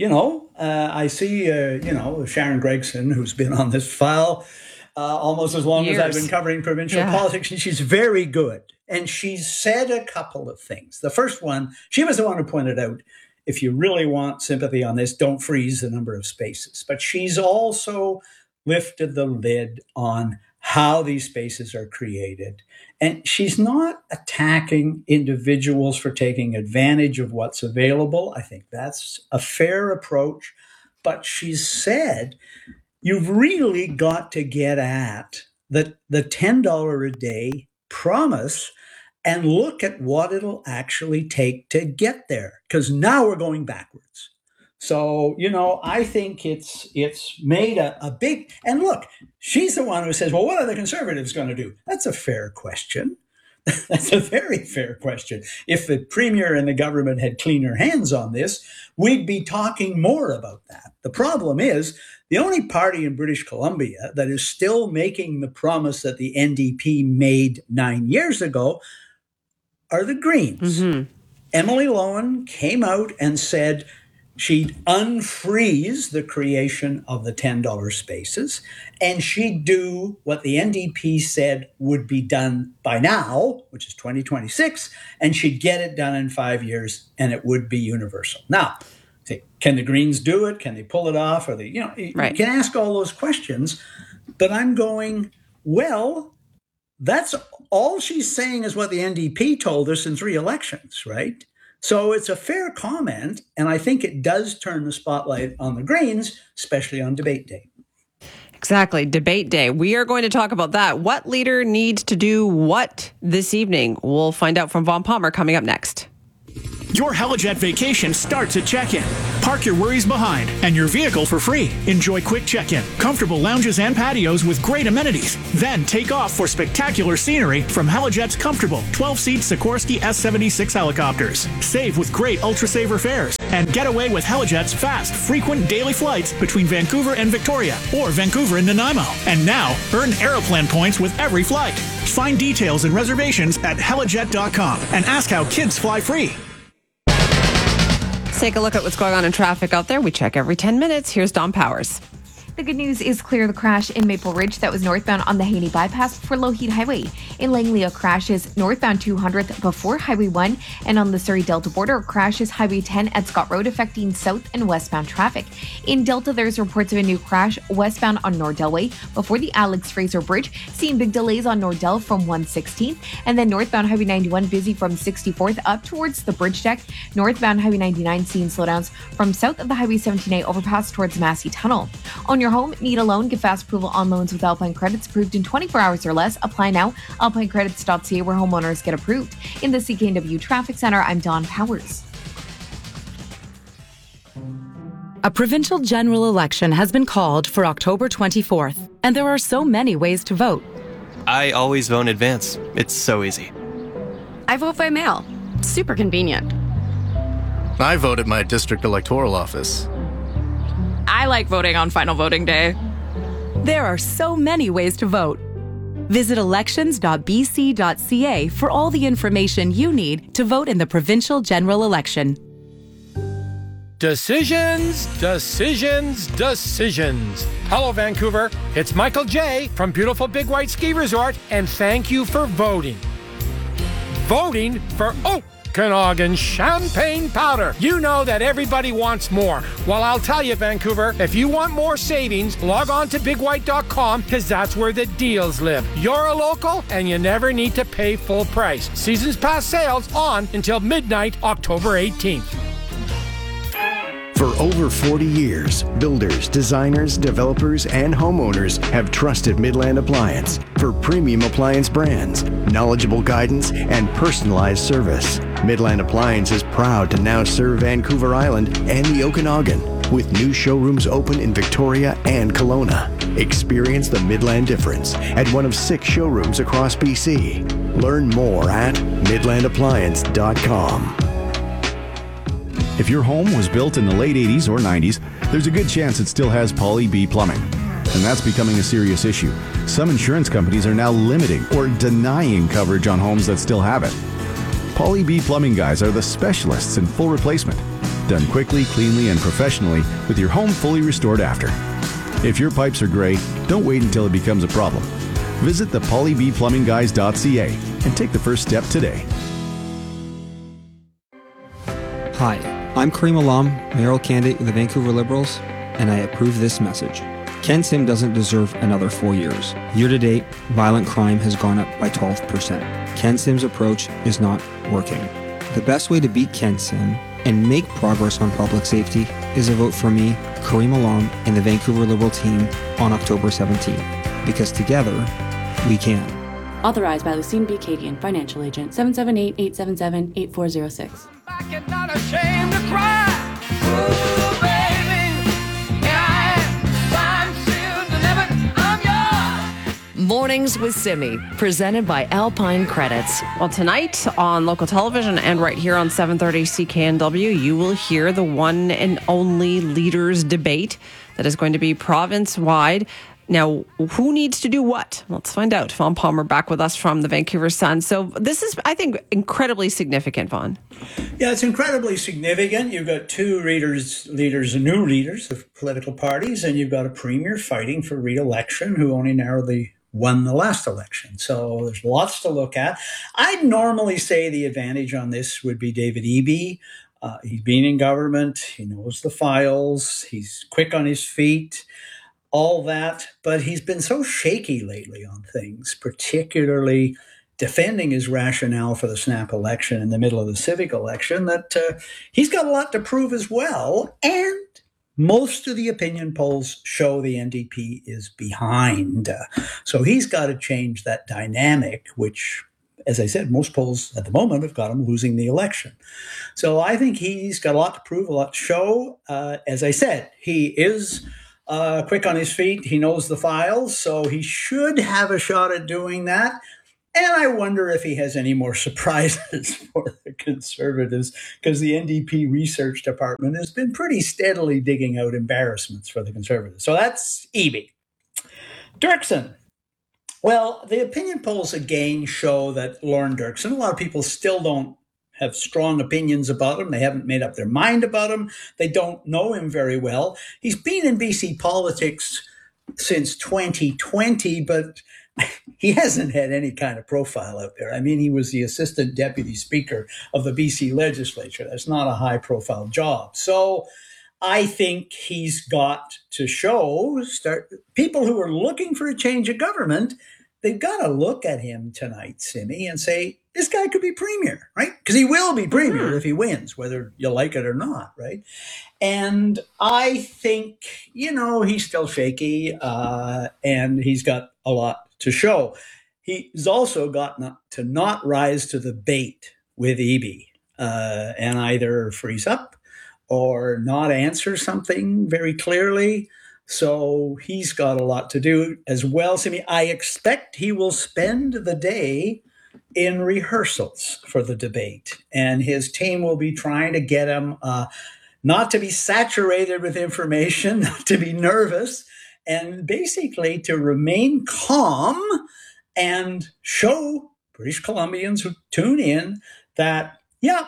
I see, Sharon Gregson, who's been on this file almost as long as I've been covering provincial politics, and she's very good. And she's said a couple of things. The first one, she was the one who pointed out, if you really want sympathy on this, don't freeze the number of spaces. But she's also lifted the lid on how these spaces are created. And she's not attacking individuals for taking advantage of what's available. I think that's a fair approach. But she's said, you've really got to get at the $10 a day promise and look at what it'll actually take to get there. Because now we're going backwards. So, I think it's made a big, and look, she's the one who says, well, what are the Conservatives going to do? That's a fair question. That's a very fair question. If the Premier and the government had cleaner hands on this, we'd be talking more about that. The problem is, the only party in British Columbia that is still making the promise that the NDP made 9 years ago are the Greens. Mm-hmm. Emily Lowen came out and said, She'd unfreeze the creation of the $10 spaces, and she'd do what the NDP said would be done by now, which is 2026, and she'd get it done in 5 years, and it would be universal. Now, can the Greens do it? Can they pull it off? Or you can ask all those questions, but I'm going, well, that's all she's saying is what the NDP told us in 3 elections, right? So it's a fair comment, and I think it does turn the spotlight on the Greens, especially on debate day. Exactly. Debate day. We are going to talk about that. What leader needs to do what this evening? We'll find out from Vaughn Palmer coming up next. Your Helijet vacation starts at check-in. Park your worries behind and your vehicle for free. Enjoy quick check-in, comfortable lounges and patios with great amenities. Then take off for spectacular scenery from Helijet's comfortable 12-seat Sikorsky S-76 helicopters. Save with great ultra-saver fares and get away with Helijet's fast, frequent daily flights between Vancouver and Victoria or Vancouver and Nanaimo. And now, earn Aeroplan points with every flight. Find details and reservations at helijet.com and ask how kids fly free. Let's take a look at what's going on in traffic out there. We check every 10 minutes. Here's Don Powers. The good news is clear the crash in Maple Ridge that was northbound on the Haney Bypass before Lougheed Highway. In Langley, a crash is northbound 200th before Highway 1, and on the Surrey-Delta border, crashes Highway 10 at Scott Road affecting south and westbound traffic. In Delta, there's reports of a new crash westbound on Nordell Way before the Alex Fraser Bridge, seeing big delays on Nordell from 116th, and then northbound Highway 91 busy from 64th up towards the bridge deck. Northbound Highway 99 seeing slowdowns from south of the Highway 17A overpass towards Massey Tunnel. On your home, need a loan? Get fast approval on loans with Alpine Credits approved in 24 hours or less. Apply now. AlpineCredits.ca, where homeowners get approved. In the CKNW Traffic Center, I'm Don Powers. A provincial general election has been called for October 24th, and there are so many ways to vote. I always vote in advance. It's so easy. I vote by mail. Super convenient. I vote at my district electoral office. I like voting on final voting day. There are so many ways to vote. Visit elections.bc.ca for all the information you need to vote in the provincial general election. Decisions, decisions, decisions. Hello, Vancouver. It's Michael J. from beautiful Big White Ski Resort, and thank you for voting. Voting for Okanagan Champagne Powder. You know that everybody wants more. Well, I'll tell you, Vancouver, if you want more savings, log on to bigwhite.com, because that's where the deals live. You're a local, and you never need to pay full price. Seasons Pass sales on until midnight, October 18th. For over 40 years, builders, designers, developers, and homeowners have trusted Midland Appliance for premium appliance brands, knowledgeable guidance, and personalized service. Midland Appliance is proud to now serve Vancouver Island and the Okanagan, with new showrooms open in Victoria and Kelowna. Experience the Midland difference at one of 6 showrooms across BC. Learn more at midlandappliance.com. If your home was built in the late 80s or 90s, there's a good chance it still has Poly B plumbing. And that's becoming a serious issue. Some insurance companies are now limiting or denying coverage on homes that still have it. Poly B plumbing guys are the specialists in full replacement. Done quickly, cleanly, and professionally with your home fully restored after. If your pipes are gray, don't wait until it becomes a problem. Visit the polybplumbingguys.ca and take the first step today. Hi, I'm Kareem Alam, mayoral candidate of the Vancouver Liberals, and I approve this message. Ken Sim doesn't deserve another 4 years. Year to date, violent crime has gone up by 12%. Ken Sim's approach is not working. The best way to beat Ken Sim and make progress on public safety is a vote for me, Kareem Alam, and the Vancouver Liberal team on October 17th. Because together, we can. Authorized by Lucine B. Cadian, Financial Agent, 778-877-8406. Not ashamed to cry. Ooh, baby. Here I am. Signed, sealed, delivered. I'm yours. Mornings with Simi, presented by Alpine Credits. Well, tonight on local television and right here on 730 CKNW, you will hear the one and only leaders debate that is going to be province-wide. Now, who needs to do what? Let's find out. Vaughn Palmer back with us from the Vancouver Sun. So this is, I think, incredibly significant, Vaughn. Yeah, it's incredibly significant. You've got two new leaders of political parties, and you've got a premier fighting for re-election who only narrowly won the last election. So there's lots to look at. I'd normally say the advantage on this would be David Eby. He's been in government. He knows the files. He's quick on his feet, all that. But he's been so shaky lately on things, particularly defending his rationale for the snap election in the middle of the civic election, that he's got a lot to prove as well. And most of the opinion polls show the NDP is behind. So he's got to change that dynamic, which, as I said, most polls at the moment have got him losing the election. So I think he's got a lot to prove, a lot to show. As I said, he is quick on his feet. He knows the files, so he should have a shot at doing that. And I wonder if he has any more surprises for the Conservatives, because the NDP research department has been pretty steadily digging out embarrassments for the Conservatives. So that's Eby. Dirksen. Well, the opinion polls again show that Lorne Dirksen, a lot of people still don't have strong opinions about him. They haven't made up their mind about him. They don't know him very well. He's been in BC politics since 2020, but he hasn't had any kind of profile out there. I mean, he was the assistant deputy speaker of the BC legislature. That's not a high profile job. So I think he's got to people who are looking for a change of government, they've got to look at him tonight, Simi, and say, this guy could be premier, right? Because he will be premier if he wins, whether you like it or not, right? And I think, he's still shaky, and he's got a lot to show. He's also got to not rise to the bait with Eby and either freeze up or not answer something very clearly. So he's got a lot to do as well. Simi, I expect he will spend the day in rehearsals for the debate, and his team will be trying to get him not to be saturated with information, not to be nervous, and basically to remain calm and show British Columbians who tune in that,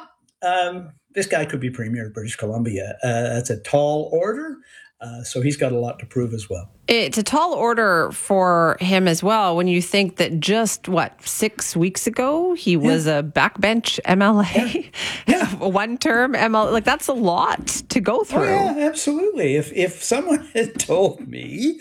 this guy could be premier of British Columbia. That's a tall order. So he's got a lot to prove as well. It's a tall order for him as well when you think that just, 6 weeks ago, he was a backbench MLA, one-term MLA. That's a lot to go through. Oh, yeah, absolutely. If someone had told me,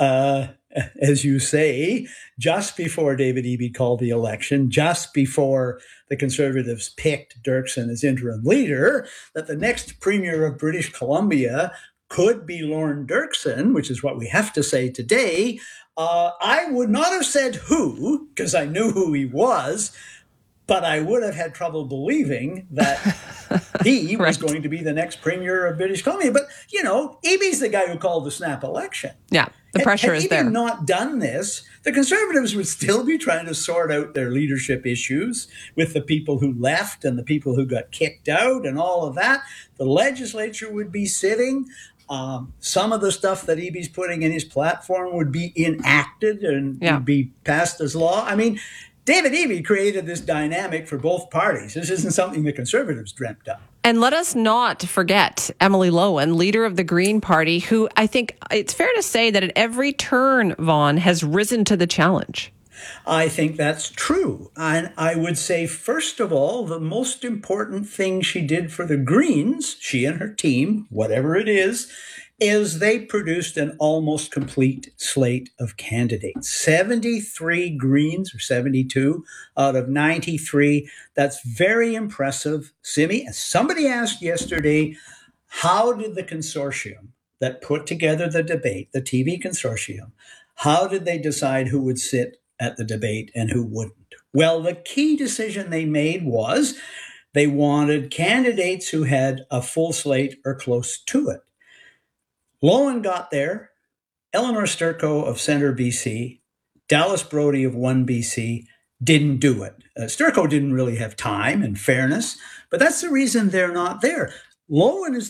as you say, just before David Eby called the election, just before the Conservatives picked Dirksen as interim leader, that the next premier of British Columbia could be Lorne Dirksen, which is what we have to say today, I would not have said who, because I knew who he was, but I would have had trouble believing that he was going to be the next premier of British Columbia. But, Eby's the guy who called the snap election. Yeah, the pressure is there. Had Eby not done this, the Conservatives would still be trying to sort out their leadership issues with the people who left and the people who got kicked out and all of that. The legislature would be sitting. Some of the stuff that Eby's putting in his platform would be enacted and would be passed as law. I mean, David Eby created this dynamic for both parties. This isn't something the Conservatives dreamt up. And let us not forget Emily Lowen, leader of the Green Party, who I think it's fair to say that at every turn, Vaughn, has risen to the challenge. I think that's true. And I would say, first of all, the most important thing she did for the Greens, she and her team, whatever it is they produced an almost complete slate of candidates. 73 Greens, or 72 out of 93. That's very impressive. Simi, as somebody asked yesterday, how did the consortium that put together the debate, the TV consortium, how did they decide who would sit at the debate and who wouldn't? Well, the key decision they made was they wanted candidates who had a full slate or close to it. Lowen got there. Eleanor Sturco of Centre BC, Dallas Brody of 1BC didn't do it. Sturco didn't really have time and fairness, but that's the reason they're not there. Lowen is there.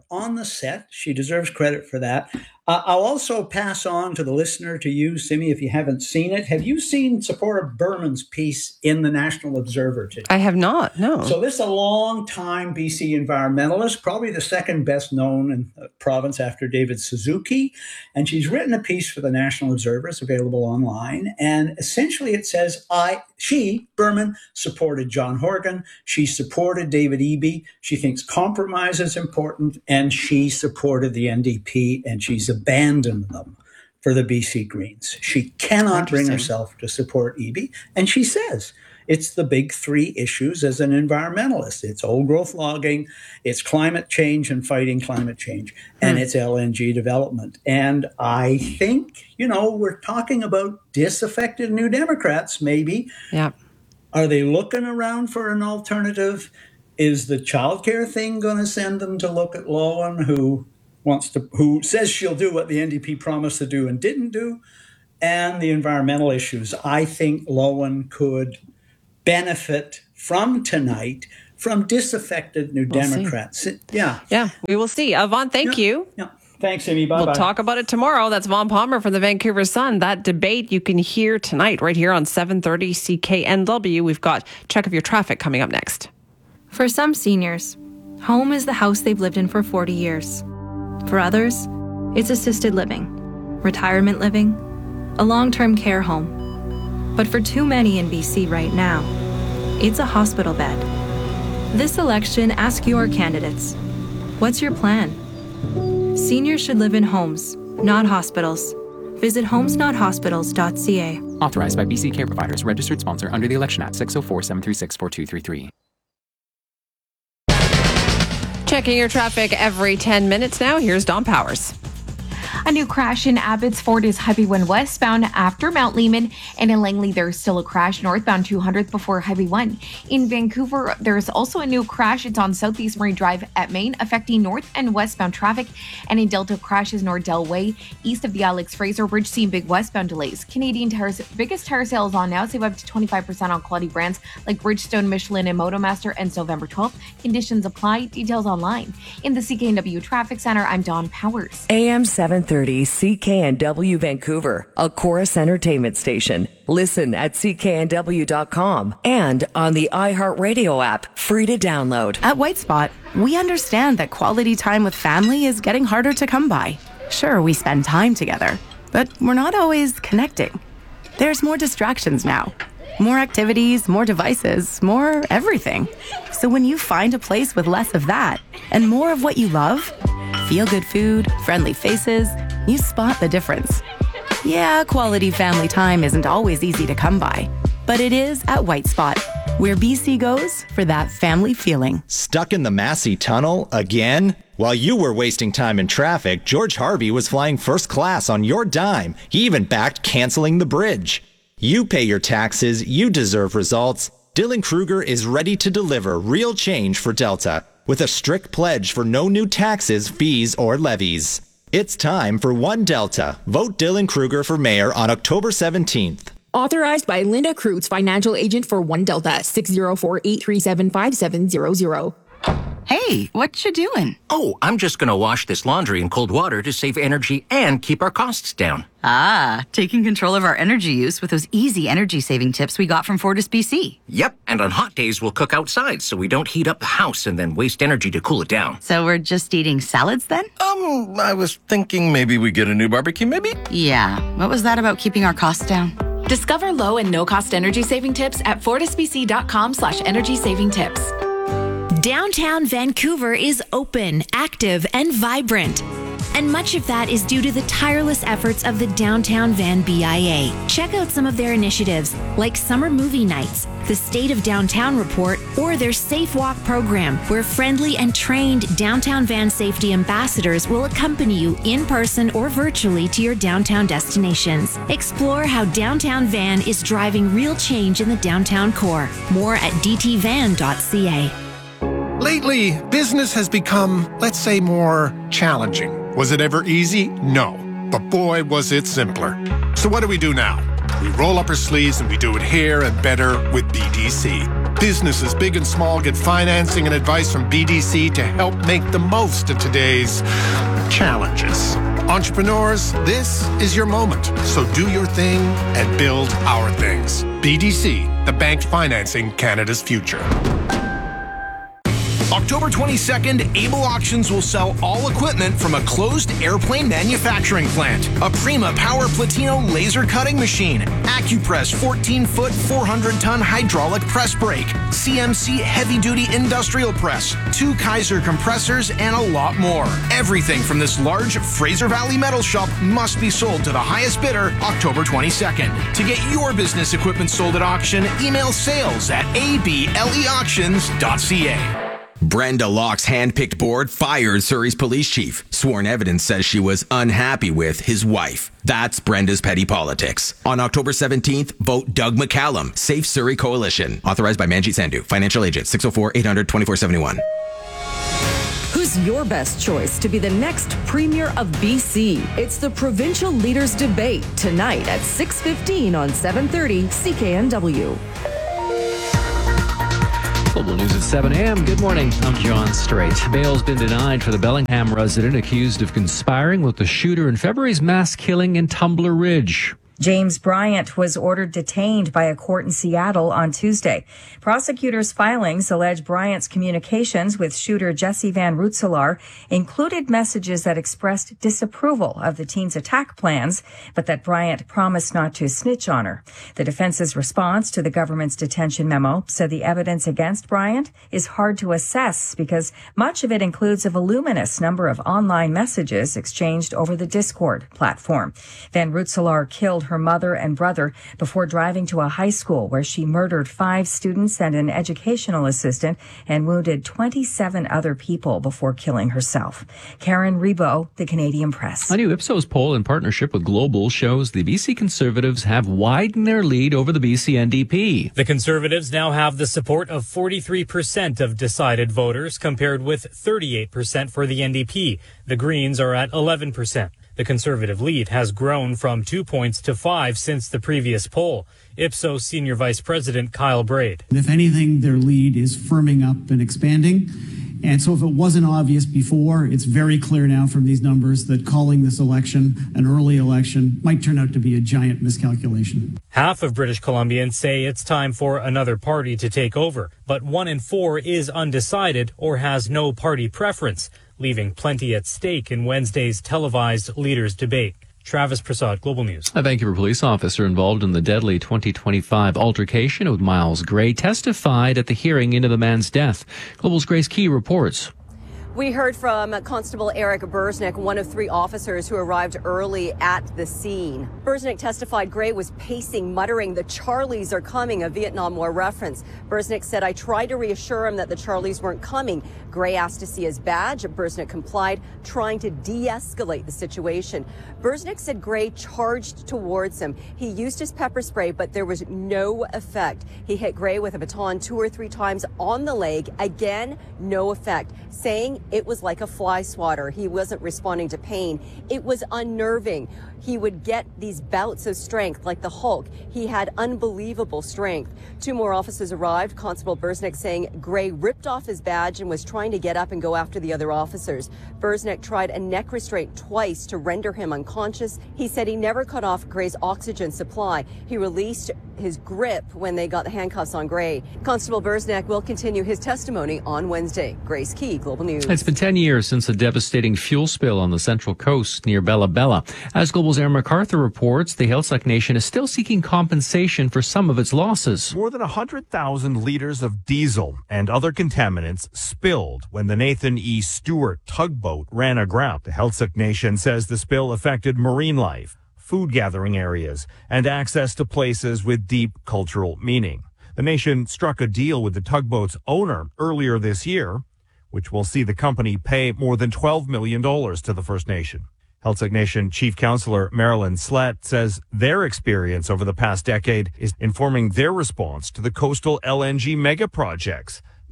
on the set. She deserves credit for that. I'll also pass on to the listener, to you, Simi, if you haven't seen it. Have you seen Sephora Berman's piece in the National Observer today? I have not, no. So this is a long-time BC environmentalist, probably the second best known in the province after David Suzuki. And she's written a piece for the National Observer. It's available online. And essentially it says, Berman, supported John Horgan. She supported David Eby. She thinks compromise is important. And she supported the NDP, and she's abandoned them for the BC Greens. She cannot bring herself to support Eby. And she says it's the big three issues as an environmentalist. It's old growth logging, it's climate change and fighting climate change, and it's LNG development. And I think, we're talking about disaffected New Democrats, maybe. Yeah. Are they looking around for an alternative? Is the childcare thing going to send them to look at Lowen, who says she'll do what the NDP promised to do and didn't do? And the environmental issues. I think Lowen could benefit from tonight from disaffected New Democrats. See. Yeah. Yeah, we will see. Vaughn, thank you. Yeah. Thanks, Amy. Bye-bye. We'll talk about it tomorrow. That's Vaughn Palmer from the Vancouver Sun. That debate you can hear tonight right here on 730 CKNW. We've got Check of Your Traffic coming up next. For some seniors, home is the house they've lived in for 40 years. For others, it's assisted living, retirement living, a long-term care home. But for too many in BC right now, it's a hospital bed. This election, ask your candidates, what's your plan? Seniors should live in homes, not hospitals. Visit homesnothospitals.ca. Authorized by BC Care Providers. Registered sponsor under the Election Act. 604-736-4233. Checking your traffic every 10 minutes now. Here's Dawn Powers. A new crash in Abbotsford is Highway 1 westbound after Mount Lehman, and in Langley there's still a crash northbound 200th before Highway 1. In Vancouver, there's also a new crash. It's on Southeast Marine Drive at Main, affecting north and westbound traffic, and in Delta crashes Nordell Way east of the Alex Fraser Bridge, seeing big westbound delays. Canadian Tire's biggest tire sales on now. Save up to 25% on quality brands like Bridgestone, Michelin, and Motomaster ends November 12th. Conditions apply. Details online. In the CKNW Traffic Center, I'm Dawn Powers. AM 730 CKNW Vancouver, a Chorus Entertainment station. Listen at cknw.com and on the iHeartRadio app, free to download. At White Spot, we understand that quality time with family is getting harder to come by. Sure, we spend time together, but we're not always connecting. There's more distractions now. More activities, more devices, more everything. So when you find a place with less of that and more of what you love, feel-good food, friendly faces, you spot the difference. Yeah, quality family time isn't always easy to come by, but it is at White Spot, where BC goes for that family feeling. Stuck in the Massey Tunnel again? While you were wasting time in traffic, George Harvey was flying first class on your dime. He even backed canceling the bridge. You pay your taxes, you deserve results. Dylan Kruger is ready to deliver real change for Delta, with a strict pledge for no new taxes, fees, or levies. It's time for One Delta. Vote Dylan Kruger for mayor on October 17th. Authorized by Linda Kreutz, financial agent for One Delta, 604-837-5700. Hey, what you doing? Oh, I'm just going to wash this laundry in cold water to save energy and keep our costs down. Ah, taking control of our energy use with those easy energy-saving tips we got from Fortis BC. Yep, and on hot days, we'll cook outside so we don't heat up the house and then waste energy to cool it down. So we're just eating salads then? I was thinking maybe we get a new barbecue, maybe? Yeah, what was that about keeping our costs down? Discover low and no-cost energy-saving tips at fortisbc.com/energy-saving tips. Downtown Vancouver is open, active, and vibrant. And much of that is due to the tireless efforts of the Downtown Van BIA. Check out some of their initiatives, like summer movie nights, the State of Downtown Report, or their Safe Walk program, where friendly and trained downtown van safety ambassadors will accompany you in person or virtually to your downtown destinations. Explore how Downtown Van is driving real change in the downtown core. More at dtvan.ca. Lately, business has become, let's say, more challenging. Was it ever easy? No. But boy, was it simpler. So what do we do now? We roll up our sleeves and we do it here and better with BDC. Businesses, big and small, get financing and advice from BDC to help make the most of today's challenges. Entrepreneurs, this is your moment. So do your thing and build our things. BDC, the bank financing Canada's future. October 22nd, Able Auctions will sell all equipment from a closed airplane manufacturing plant. A Prima Power Platino laser cutting machine, AccuPress 14-foot 400-ton hydraulic press brake, CMC heavy-duty industrial press, 2 Kaiser compressors, and a lot more. Everything from this large Fraser Valley metal shop must be sold to the highest bidder October 22nd. To get your business equipment sold at auction, email sales@ableauctions.ca. Brenda Locke's hand-picked board fired Surrey's police chief. Sworn evidence says she was unhappy with his wife. That's Brenda's petty politics. On October 17th, vote Doug McCallum, Safe Surrey Coalition. Authorized by Manjit Sandhu, financial agent, 604-800-2471. Who's your best choice to be the next Premier of BC? It's the Provincial Leaders Debate tonight at 6:15 on 730 CKNW. Global News at 7 a.m. Good morning. I'm John Strait. Bail's been denied for the Bellingham resident accused of conspiring with the shooter in February's mass killing in Tumbler Ridge. James Bryant was ordered detained by a court in Seattle on Tuesday. Prosecutors' filings allege Bryant's communications with shooter Jesse Van Rootselaar included messages that expressed disapproval of the teen's attack plans, but that Bryant promised not to snitch on her. The defense's response to the government's detention memo said the evidence against Bryant is hard to assess because much of it includes a voluminous number of online messages exchanged over the Discord platform. Van Rootselaar killed her mother and brother before driving to a high school where she murdered 5 students and an educational assistant and wounded 27 other people before killing herself. Karen Rebo, The Canadian Press. A new Ipsos poll in partnership with Global shows the BC Conservatives have widened their lead over the BC NDP. The Conservatives now have the support of 43% of decided voters compared with 38% for the NDP. The Greens are at 11%. The Conservative lead has grown from 2 points to 5 since the previous poll. Ipsos Senior Vice President Kyle Braid. If anything, their lead is firming up and expanding. And so if it wasn't obvious before, it's very clear now from these numbers that calling this election an early election might turn out to be a giant miscalculation. Half of British Columbians say it's time for another party to take over, but 1 in 4 is undecided or has no party preference, leaving plenty at stake in Wednesday's televised leaders' debate. Travis Prasad, Global News. A Vancouver police officer involved in the deadly 2025 altercation with Miles Gray testified at the hearing into the man's death. Global's Grace Key reports. We heard from Constable Eric Burznick, one of 3 officers who arrived early at the scene. Burznick testified Gray was pacing, muttering, "The Charlies are coming," a Vietnam War reference. Burznick said, "I tried to reassure him that the Charlies weren't coming." Gray asked to see his badge. Burznick complied, trying to de-escalate the situation. Burznick said Gray charged towards him. He used his pepper spray, but there was no effect. He hit Gray with a baton 2 or 3 times on the leg. Again, no effect, saying it was like a fly swatter. He wasn't responding to pain. It was unnerving. He would get these bouts of strength like the Hulk. He had unbelievable strength. 2 more officers arrived. Constable Burznick saying Gray ripped off his badge and was trying to get up and go after the other officers. Burznick tried a neck restraint twice to render him unconscious. He said he never cut off Gray's oxygen supply. He released his grip when they got the handcuffs on Gray. Constable Burznick will continue his testimony on Wednesday. Grace Key, Global News. It's been 10 years since a devastating fuel spill on the Central Coast near Bella Bella. As Global's Aaron MacArthur reports, the Heiltsuk Nation is still seeking compensation for some of its losses. More than 100,000 liters of diesel and other contaminants spilled when the Nathan E. Stewart tugboat ran aground. The Heiltsuk Nation says the spill affected marine life, food gathering areas, and access to places with deep cultural meaning. The nation struck a deal with the tugboat's owner earlier this year, which will see the company pay more than $12 million to the First Nation. Heiltsuk Nation Chief Councillor Marilyn Slett says their experience over the past decade is informing their response to the coastal LNG mega projects.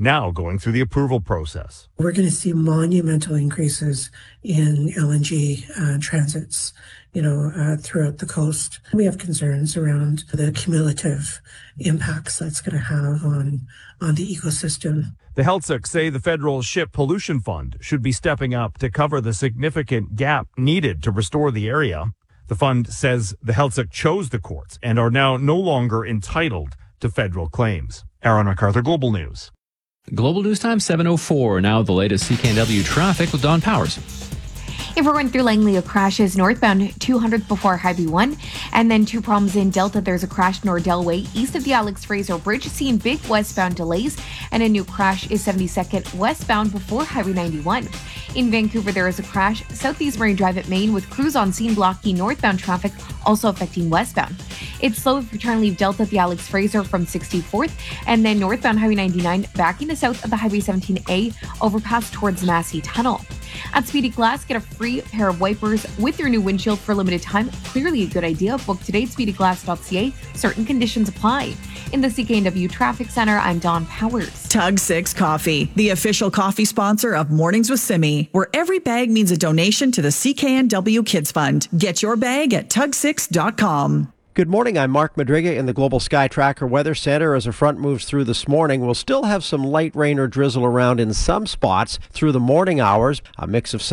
now going through the approval process. We're going to see monumental increases in LNG transits, throughout the coast. We have concerns around the cumulative impacts that's going to have on the ecosystem. The Heiltsuk say the federal Ship Pollution Fund should be stepping up to cover the significant gap needed to restore the area. The fund says the Heiltsuk chose the courts and are now no longer entitled to federal claims. Aaron MacArthur, Global News. Global News Time 7:04. Now the latest CKNW traffic with Don Powers. If we're going through Langley, a crash is northbound 200th before Highway 1. And then two problems in Delta. There's a crash Nordell Way east of the Alex Fraser Bridge, seeing big westbound delays. And a new crash is 72nd westbound before Highway 91. In Vancouver, there is a crash southeast Marine Drive at Maine with crews on scene blocking northbound traffic, also affecting westbound. It's slow if you're trying to leave Delta at the Alex Fraser from 64th. And then northbound Highway 99 backing to south of the Highway 17A overpass towards the Massey Tunnel. At Speedy Glass, get a free pair of wipers with your new windshield for a limited time. Clearly a good idea. Book today at speedyglass.ca. Certain conditions apply. In the CKNW Traffic Center, I'm Dawn Powers. Tug 6 Coffee, the official coffee sponsor of Mornings with Simi, where every bag means a donation to the CKNW Kids Fund. Get your bag at tug6.com. Good morning, I'm Mark Madriga in the Global Sky Tracker Weather Center. As a front moves through this morning, we'll still have some light rain or drizzle around in some spots through the morning hours. A mix of